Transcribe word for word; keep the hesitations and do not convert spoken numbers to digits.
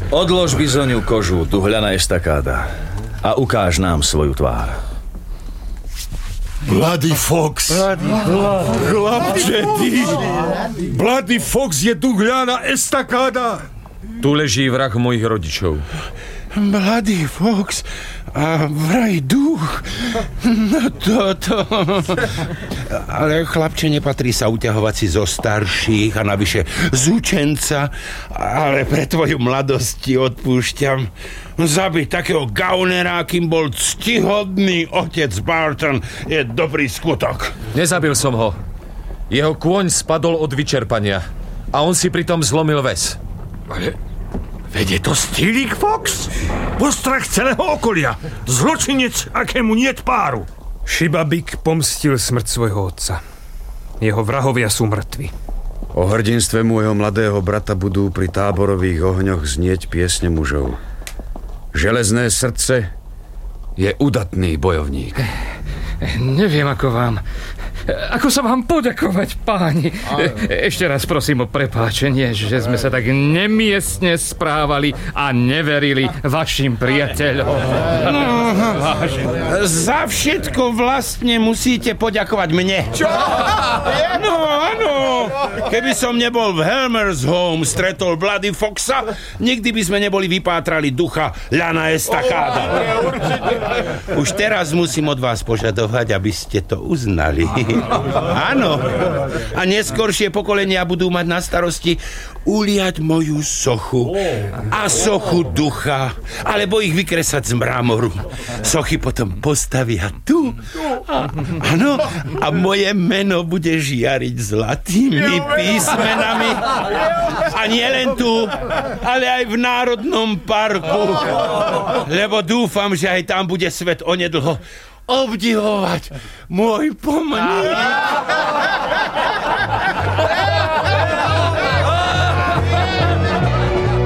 Odlož bizoniu kožu, tuhľaná estakáda, a ukáž nám svoju tvár. Bloody Fox. Bloody Fox. Chlapče, ty. Bloody Fox je tuhľaná estakáda. Tu leží vrah mojich rodičov. Bloody Fox a vraj duch. No toto. Ale chlapče, nepatrí sa uťahovať si zo starších a navyše z učenca, ale pre tvoju mladosť ti odpúšťam. Zabiť takého gaunera, akým bol ctihodný otec Barton, je dobrý skutok. Nezabil som ho. Jeho kôň spadol od vyčerpania a on si pritom zlomil väz. Ale veď je to Steelix Fox? Postrach celého okolia. Zločinec, akému niet páru. Šibabik pomstil smrť svojho otca. Jeho vrahovia sú mŕtvi. O hrdinstve môjho mladého brata budú pri táborových ohňoch znieť piesne mužov. Železné srdce je udatný bojovník. Neviem, ako vám... Ako sa vám poďakovať, páni? Ešte raz prosím o prepáčenie, že sme sa tak nemiestne správali a neverili vašim priateľom. No, za všetko vlastne musíte poďakovať mne. Čo? No, áno. Keby som nebol v Helmer's Home stretol Bloody Foxa, nikdy by sme neboli vypátrali ducha Llana Estakáda. Už teraz musím od vás požadovať, aby ste to uznali. Áno. A neskoršie pokolenia budú mať na starosti uliať moju sochu a sochu ducha, alebo ich vykresať z mramoru. Sochy potom postavia tu. Áno. A moje meno bude žiariť zlatými písmenami. A nie len tu, ale aj v Národnom parku. Lebo dúfam, že aj tam bude svet onedlho obdivovať môj pomník.